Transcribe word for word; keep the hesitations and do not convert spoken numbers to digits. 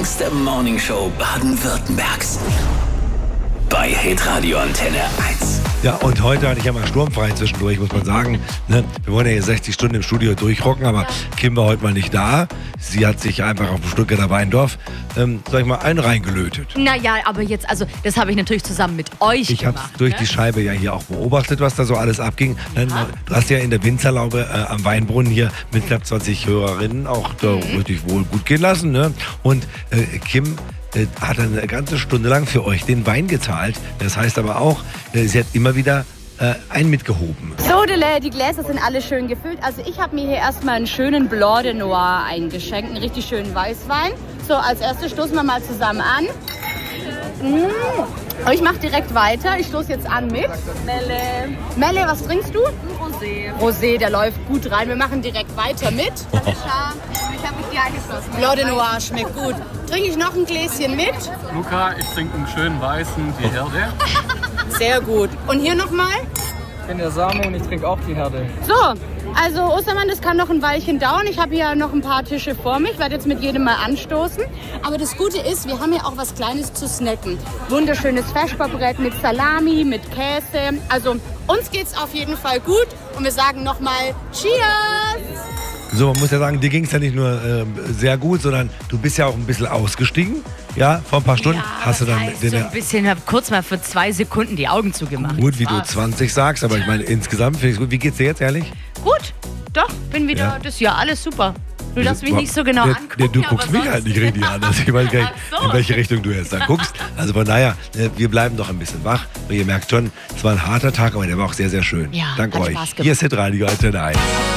längste Morningshow Baden-Württembergs. Bei Hitradio Antenne eins. Ja, und heute hatte ich ja mal sturmfrei zwischendurch, muss man sagen. Ne? Wir wollen ja hier sechzig Stunden im Studio durchrocken, aber Kim war heute mal nicht da. Sie hat sich einfach auf dem Stuttgarter Weindorf, ähm, sag ich mal, einen reingelötet. Naja, aber jetzt, also das habe ich natürlich zusammen mit euch Ich habe gemacht. durch ne? die Scheibe ja hier auch beobachtet, was da so alles abging. Ja. Du hast ja in der Winzerlaube äh, am Weinbrunnen hier mit knapp zwanzig Hörerinnen auch da Mhm. richtig wohl gut gehen lassen. Ne? Und äh, Kim äh, hat eine ganze Stunde lang für euch den Wein gezahlt. Das heißt aber auch, äh, sie hat immer wieder äh, einen mitgehoben. So, die Gläser sind alle schön gefüllt. Also ich habe mir hier erstmal einen schönen Blanc de Noir eingeschenkt, einen richtig schönen Weißwein. So, als erstes stoßen wir mal zusammen an. Mmh. Ich mache direkt weiter. Ich stoße jetzt an mit Melle. Melle, was trinkst du? Rosé. Rosé, der läuft gut rein. Wir machen direkt weiter mit. Ich habe mich dir angeschlossen. Blanc de Noir schmeckt gut. Trinke ich noch ein Gläschen mit? Luca, ich trinke einen schönen weißen, die Herde. Sehr gut. Und hier nochmal? Ich bin der Samu und ich trinke auch die Herde. So, also Ostermann, das kann noch ein Weilchen dauern. Ich habe hier noch ein paar Tische vor mich. Ich werde jetzt mit jedem mal anstoßen. Aber das Gute ist, wir haben hier auch was Kleines zu snacken. Wunderschönes Feschbarbrett mit Salami, mit Käse. Also uns geht's auf jeden Fall gut. Und wir sagen nochmal Cheers! So, man muss ja sagen, dir ging es ja nicht nur äh, sehr gut, sondern du bist ja auch ein bisschen ausgestiegen. Ja, vor ein paar Stunden Ja, hast du dann heißt den, so ein bisschen, hab kurz mal für zwei Sekunden die Augen zugemacht. gut, wie du War's. zwanzig sagst, aber ich meine, insgesamt finde ich es gut. Wie geht's dir jetzt, ehrlich? Gut, doch, bin wieder, Ja. das ist ja alles super. Du darfst mich nicht so genau der, angucken. der, Du guckst aber mich sonst- halt nicht richtig an. Also ich weiß gar nicht, Ach so. in welche Richtung du jetzt da guckst. Also von daher, äh, wir bleiben doch ein bisschen wach. Und ihr merkt schon, es war ein harter Tag, aber der war auch sehr, sehr schön. Ja, Dank hat euch. Spaß gemacht. Hier ist Hitradio Antenne eins.